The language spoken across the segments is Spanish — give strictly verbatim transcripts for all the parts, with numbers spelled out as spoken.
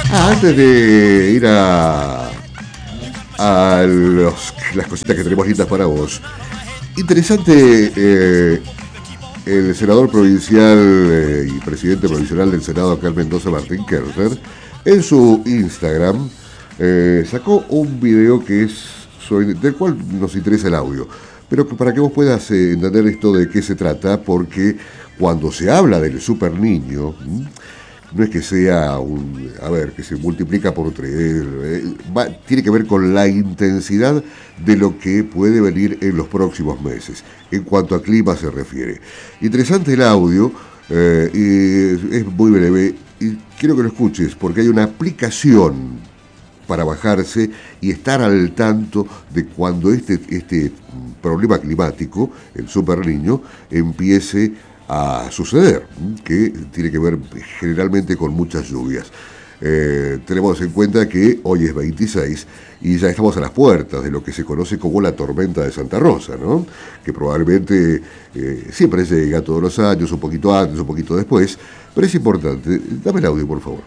Ah, antes de ir a, a los, las cositas que tenemos listas para vos. Interesante, eh, el senador provincial eh, y presidente provisional del Senado acá en Mendoza, Martín Kerner, en su Instagram eh, sacó un video que es sobre, del cual nos interesa el audio, pero que para que vos puedas eh, entender esto de qué se trata, porque cuando se habla del super niño, ¿m? no es que sea un, a ver, que se multiplica por tres, eh, va, tiene que ver con la intensidad de lo que puede venir en los próximos meses, en cuanto a clima se refiere. Interesante el audio, eh, y es muy breve, y quiero que lo escuches, porque hay una aplicación para bajarse y estar al tanto de cuando este, este problema climático, el super niño, empiece a suceder, que tiene que ver generalmente con muchas lluvias. Eh, tenemos en cuenta que hoy es veintiséis y ya estamos a las puertas de lo que se conoce como la tormenta de Santa Rosa, ¿no? Que probablemente eh, siempre llega todos los años, un poquito antes, un poquito después, pero es importante. Dame el audio, por favor.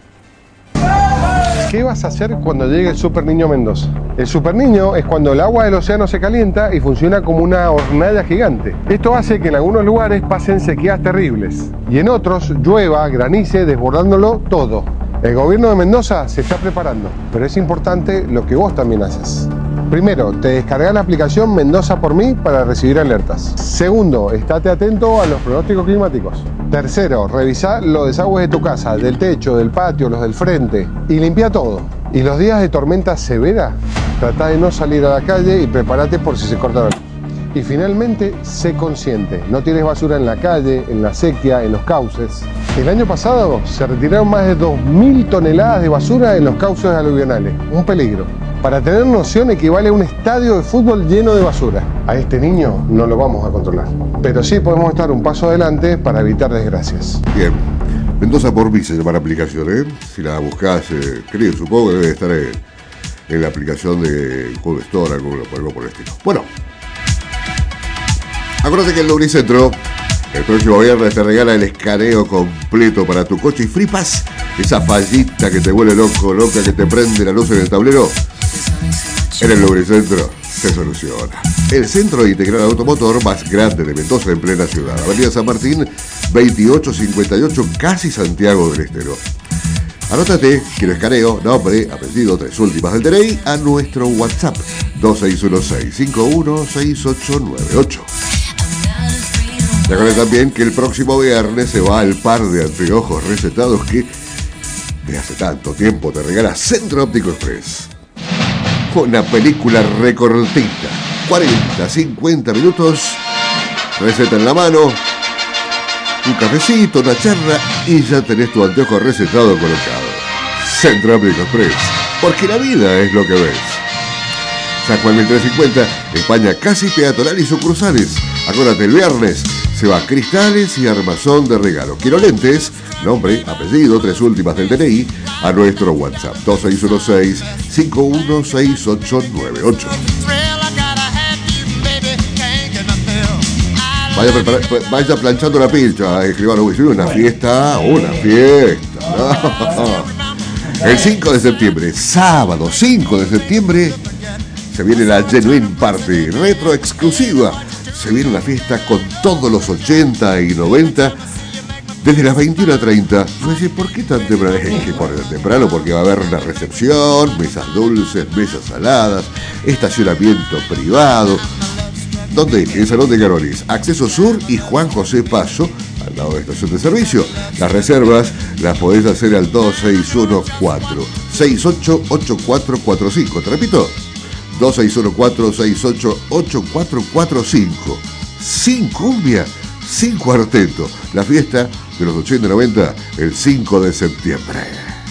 ¿Qué vas a hacer cuando llegue el Super Niño Mendoza? El Super Niño es cuando el agua del océano se calienta y funciona como una hornalla gigante. Esto hace que en algunos lugares pasen sequías terribles y en otros llueva, granice, desbordándolo todo. El gobierno de Mendoza se está preparando, pero es importante lo que vos también haces. Primero, te descargas la aplicación Mendoza por mí para recibir alertas. Segundo, estate atento a los pronósticos climáticos. Tercero, revisá los desagües de tu casa, del techo, del patio, los del frente y limpia todo. Y los días de tormenta severa, trata de no salir a la calle y prepárate por si se corta la luz. Y finalmente, sé consciente, no tires basura en la calle, en la sequía, en los cauces. El año pasado se retiraron más de dos mil toneladas de basura en los cauces aluvionales, un peligro. Para tener noción equivale a un estadio de fútbol lleno de basura. A este niño no lo vamos a controlar, pero sí podemos estar un paso adelante para evitar desgracias. Bien, Mendoza por mí se llama la aplicación, ¿eh? Si la buscás, eh, creo, supongo que debe estar en, en la aplicación de Google Store, algo, algo por el estilo. Bueno, acuérdate que el Lubricentro el próximo viernes te regala el escaneo completo para tu coche y Free Pass, esa fallita que te vuelve loco, loca, que te prende la luz en el tablero. En el Lubricentro se soluciona. El centro integral automotor más grande de Mendoza en plena ciudad. Avenida San Martín, veintiocho cincuenta y ocho, casi Santiago del Estero. Anótate, quiero escaneo, nombre, apellido, tres últimas del D N I a nuestro WhatsApp dos seis uno seis, cinco uno seis ocho nueve ocho. Recuerden también que el próximo viernes se va al par de anteojos recetados que de hace tanto tiempo te regala Centro Óptico Express. Una película recortita, cuarenta, cincuenta minutos, receta en la mano, un cafecito, una charla y ya tenés tu anteojo recetado colocado. Centro Óptico Express, porque la vida es lo que ves. San Juan mil trescientos cincuenta, España casi peatonal y sucursales. Acuérdate, el viernes se va cristales y armazón de regalo. Quiero lentes, nombre, apellido, tres últimas del D N I a nuestro WhatsApp dos seis uno seis, cinco uno seis ocho nueve ocho. Vaya, prepara, vaya planchando la pilcha, escribano, una fiesta, una fiesta. No. El cinco de septiembre, sábado cinco de septiembre, se viene la Genuine Party retro exclusiva. Se viene una fiesta con todos los ochenta y noventa desde las veintiuna treinta. Me dice, ¿por qué tan temprano? Es que por temprano porque va a haber una recepción, mesas dulces, mesas saladas, estacionamiento privado. ¿Dónde? En el Salón de Carolis, Acceso Sur y Juan José Paso, al lado de la estación de servicio. Las reservas las podés hacer al dos seis uno cuatro, seis ocho ocho cuatro cuatro cinco. Te repito, dos seis uno cuatro, seis ocho ocho cuatro cuatro cinco. Sin cumbia, sin cuarteto. La fiesta de los ochenta y noventa, el cinco de septiembre.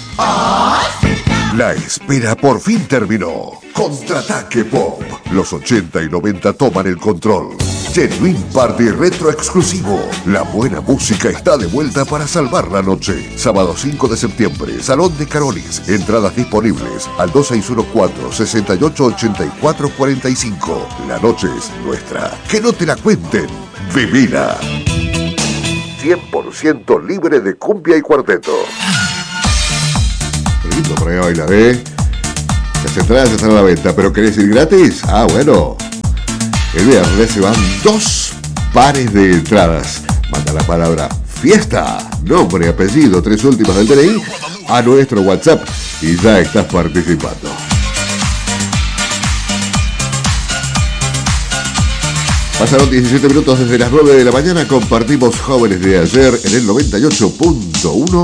La espera por fin terminó. Contraataque Pop. Los ochenta y noventa toman el control. Genuine Party retro exclusivo. La buena música está de vuelta para salvar la noche. Sábado cinco de septiembre, Salón de Carolis. Entradas disponibles al dos seis uno cuatro, seis ocho ocho cuatro cuatro cinco. La noche es nuestra. Que no te la cuenten. Vivila. cien por ciento libre de cumbia y cuarteto. Listo, por ahí bailar, ¿eh? Las entradas ya están a la venta, pero ¿querés ir gratis? Ah, bueno. El viernes se van dos pares de entradas. Manda la palabra fiesta, nombre, apellido, tres últimas del D N I a nuestro WhatsApp y ya estás participando. Pasaron diecisiete minutos desde las nueve de la mañana. Compartimos Jóvenes de Ayer en el noventa y ocho punto uno.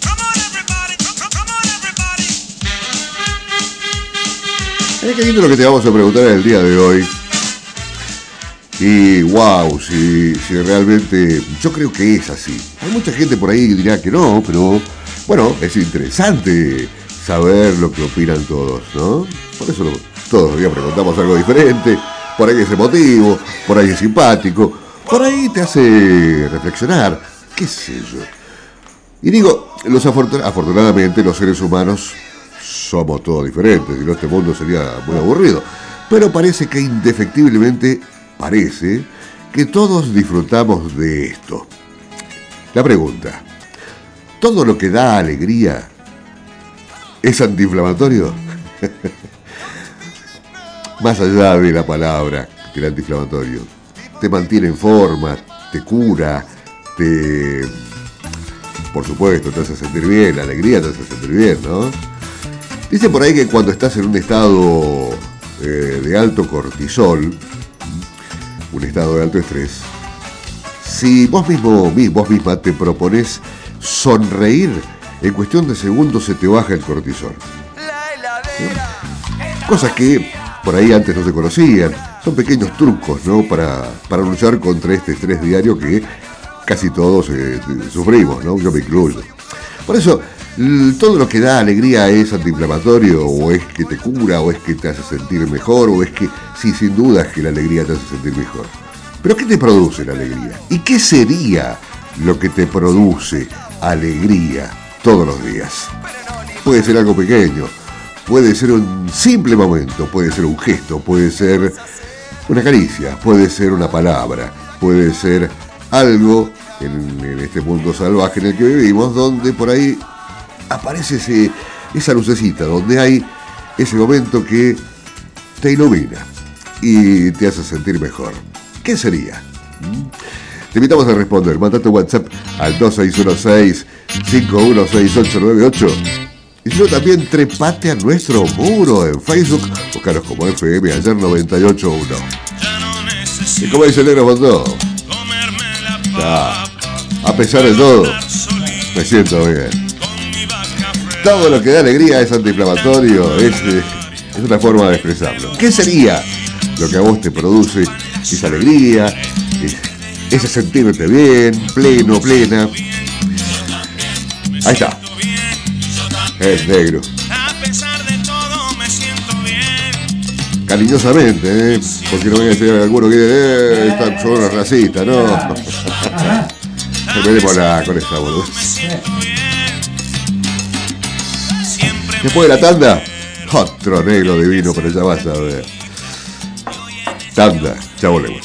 Eh, qué lindo lo que te vamos a preguntar el día de hoy. Y wow, si, si realmente yo creo que es así. Hay mucha gente por ahí que dirá que no, pero bueno, es interesante saber lo que opinan todos, ¿no? Por eso lo, todos los días preguntamos algo diferente. Por ahí es emotivo, por ahí es simpático, por ahí te hace reflexionar, qué sé yo. Y digo, los afortun- afortunadamente los seres humanos somos todos diferentes, si no este mundo sería muy aburrido. Pero parece que indefectiblemente, parece que todos disfrutamos de esto. La pregunta, ¿todo lo que da alegría es antiinflamatorio? Más allá de la palabra, del antiinflamatorio, te mantiene en forma, te cura, te... por supuesto, te hace sentir bien, la alegría te hace sentir bien, ¿no? Dice por ahí que cuando estás en un estado eh, de alto cortisol, un estado de alto estrés, si vos mismo, vos misma te propones sonreír, en cuestión de segundos se te baja el cortisol. ¿No? Cosas que por ahí antes no se conocían. Son pequeños trucos, ¿no? Para, para luchar contra este estrés diario que casi todos eh, sufrimos, ¿no? Yo me incluyo. Por eso, todo lo que da alegría es antiinflamatorio, o es que te cura, o es que te hace sentir mejor, o es que, sí, sin duda es que la alegría te hace sentir mejor. Pero ¿qué te produce la alegría? ¿Y qué sería lo que te produce alegría todos los días? Puede ser algo pequeño, puede ser un simple momento, puede ser un gesto, puede ser una caricia, puede ser una palabra, puede ser algo en, en este mundo salvaje en el que vivimos, donde por ahí aparece ese, esa lucecita, donde hay ese momento que te ilumina y te hace sentir mejor. ¿Qué sería? ¿Mm? Te invitamos a responder. Manda tu WhatsApp al dos seis uno seis, cinco uno seis ocho nueve ocho. Y si no, también trepate a nuestro muro en Facebook. Búscanos como F M Ayer noventa y ocho punto uno. Y como dice el negro Bondó, a pesar de todo, me siento bien. Todo lo que da alegría es antiinflamatorio, es, es una forma de expresarlo. ¿Qué sería lo que a vos te produce esa alegría, ese sentirte bien, pleno, plena? Ahí está. Es negro. Cariñosamente, ¿eh? Porque no venga a decir alguno que eh, están son racistas, ¿no? Terminemos la con esta boludo. Después de la tanda, otro negro divino, pero ya vas a ver. Tanda, ya volvemos.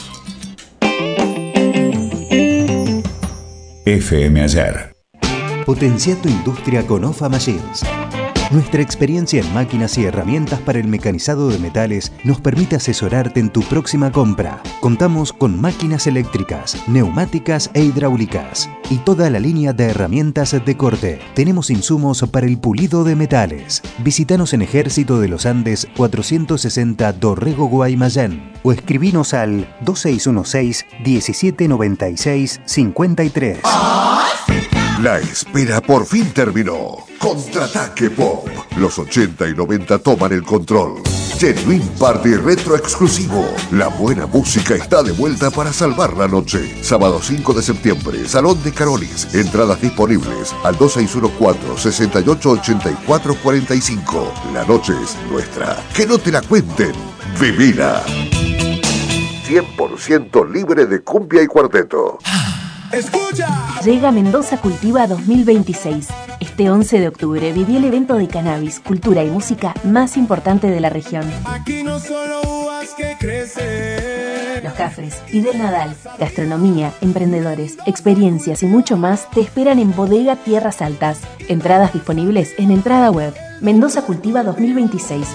F M Ayer. Potencia tu industria con OFA Machines. Nuestra experiencia en máquinas y herramientas para el mecanizado de metales nos permite asesorarte en tu próxima compra. Contamos con máquinas eléctricas, neumáticas e hidráulicas y toda la línea de herramientas de corte. Tenemos insumos para el pulido de metales. Visítanos en Ejército de los Andes cuatrocientos sesenta Dorrego, Guaymallén, o escribinos al dos seis uno seis, diecisiete noventa y seis, cincuenta y tres. La espera por fin terminó. Contraataque Pop. Los ochenta y noventa toman el control. Genuine Party Retro exclusivo. La buena música está de vuelta para salvar la noche. Sábado cinco de septiembre, Salón de Carolis. Entradas disponibles al dos seis uno cuatro, seis ocho ocho cuatro cuatro cinco. La noche es nuestra. Que no te la cuenten. Vivila. cien por ciento libre de cumbia y cuarteto. ¡Escucha! Llega Mendoza Cultiva dos mil veintiséis. Este once de octubre viví el evento de cannabis, cultura y música más importante de la región. Aquí no solo uvas que crecen. Los Cafres y del Nadal. Gastronomía, emprendedores, experiencias y mucho más te esperan en Bodega Tierras Altas. Entradas disponibles en Entrada Web. Mendoza Cultiva dos mil veintiséis.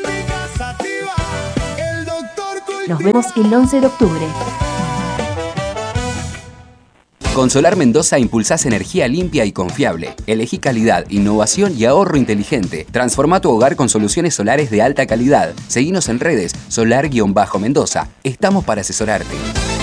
Nos vemos el once de octubre. Con Solar Mendoza impulsás energía limpia y confiable. Elegí calidad, innovación y ahorro inteligente. Transforma tu hogar con soluciones solares de alta calidad. Seguinos en redes, solar-mendoza. Estamos para asesorarte.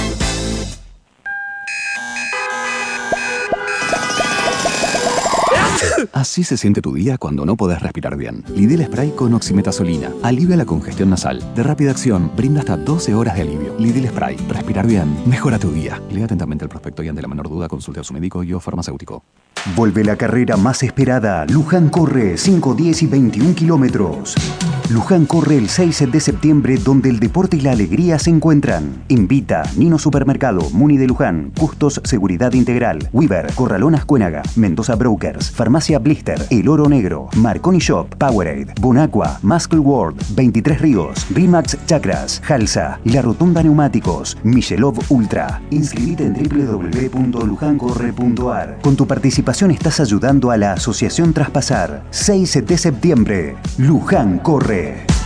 Así se siente tu día cuando no podés respirar bien. Lidl Spray con oximetazolina. Alivia la congestión nasal. De rápida acción, brinda hasta doce horas de alivio. Lidl Spray. Respirar bien. Mejora tu día. Lea atentamente el prospecto y ante la menor duda consulte a su médico y o farmacéutico. Vuelve la carrera más esperada. Luján corre cinco, diez y veintiún kilómetros. Luján corre el seis de septiembre, donde el deporte y la alegría se encuentran. Invita Nino Supermercado, Muni de Luján, Custos Seguridad Integral, Weaver, Corralón Ascuénaga, Mendoza Brokers, Farmacia Blister, El Oro Negro, Marconi Shop, Powerade, Bonaqua, Muscle World, veintitrés Ríos, Rimax Chakras, Halsa, La Rotonda Neumáticos, Michelov Ultra. Inscribite en doble u doble u doble u punto luján corre punto a r. Con tu participación estás ayudando a la Asociación Traspasar. seis de septiembre, Luján corre.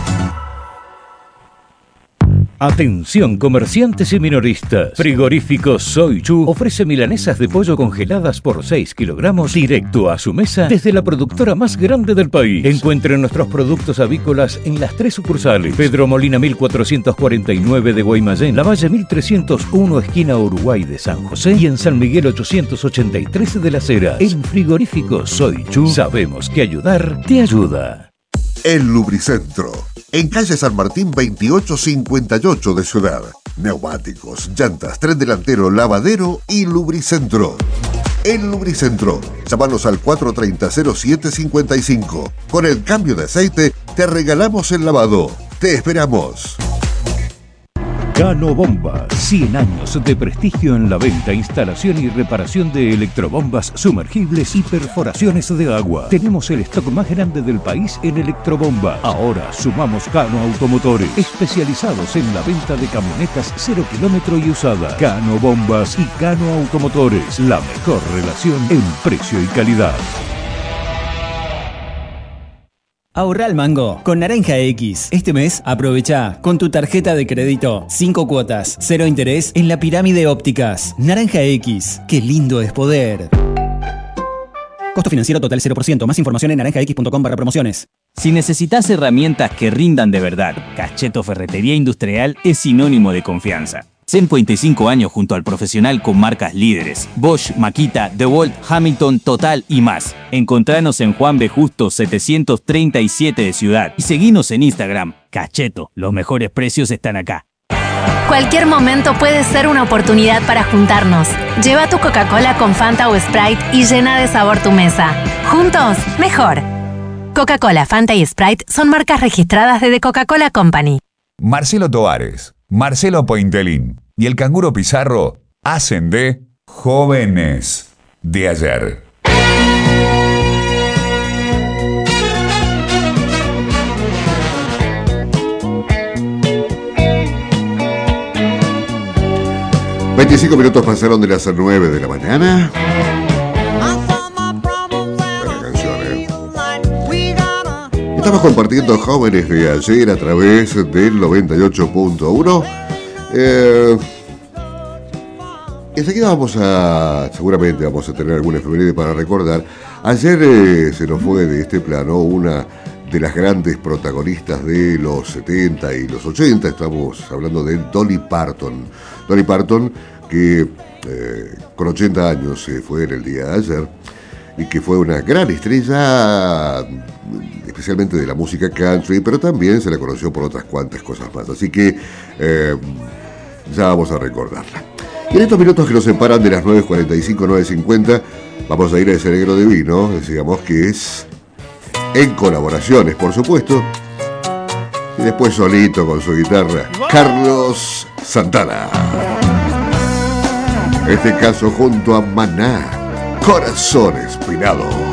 Atención comerciantes y minoristas. Frigorífico Soy Chu ofrece milanesas de pollo congeladas por seis kilogramos directo a su mesa desde la productora más grande del país. Encuentren nuestros productos avícolas en las tres sucursales: Pedro Molina mil cuatrocientos cuarenta y nueve de Guaymallén, La Valle mil trescientos uno esquina Uruguay de San José y en San Miguel ochocientos ochenta y tres de Las Heras. En Frigorífico Soy Chu sabemos que ayudar te ayuda. El Lubricentro, en calle San Martín veintiocho cincuenta y ocho de Ciudad. Neumáticos, llantas, tren delantero, lavadero y Lubricentro. El Lubricentro, llámanos al cuatro treinta, cero siete cincuenta y cinco. Con el cambio de aceite te regalamos el lavado. Te esperamos. Cano Bombas, cien años de prestigio en la venta, instalación y reparación de electrobombas sumergibles y perforaciones de agua. Tenemos el stock más grande del país en electrobomba. Ahora sumamos Cano Automotores, especializados en la venta de camionetas cero kilómetro y usada. Cano Bombas y Cano Automotores, la mejor relación en precio y calidad. Ahorra al mango con Naranja X. Este mes aprovecha con tu tarjeta de crédito cinco cuotas, cero interés en la Pirámide Ópticas. Naranja X, qué lindo es poder. Costo financiero total cero por ciento. Más información en naranja x punto com barra promociones. Si necesitas herramientas que rindan de verdad, Cacheto Ferretería Industrial es sinónimo de confianza. ciento veinticinco años junto al profesional con marcas líderes: Bosch, Makita, DeWalt, Hamilton, Total y más. Encontranos en Juan B. Justo setecientos treinta y siete de Ciudad y seguinos en Instagram. Cacheto, los mejores precios están acá. Cualquier momento puede ser una oportunidad para juntarnos. Lleva tu Coca-Cola con Fanta o Sprite y llena de sabor tu mesa. Juntos, mejor. Coca-Cola, Fanta y Sprite son marcas registradas de The Coca-Cola Company. Marcelo Tovares, Marcelo Pointelín y el Canguro Pizarro hacen de Jóvenes de Ayer. veinticinco minutos pasaron de las nueve de la mañana. Buena canción, ¿eh? Estamos compartiendo Jóvenes de Ayer a través del noventa y ocho punto uno. Eh, enseguida vamos a, seguramente vamos a tener alguna efeméride para recordar. Ayer eh, se nos fue de este plano una de las grandes protagonistas de los setenta y los ochenta. Estamos hablando de Dolly Parton. Dolly Parton, que eh, con ochenta años se fue en el día de ayer y que fue una gran estrella, especialmente de la música country, pero también se la conoció por otras cuantas cosas más. Así que eh, ya vamos a recordarla. Y en estos minutos que nos separan de las nueve cuarenta y cinco, nueve cincuenta, vamos a ir a ese negro divino, decíamos que es en colaboraciones, por supuesto, y después solito con su guitarra, Carlos Santana. En este caso junto a Maná, Corazón Espinado.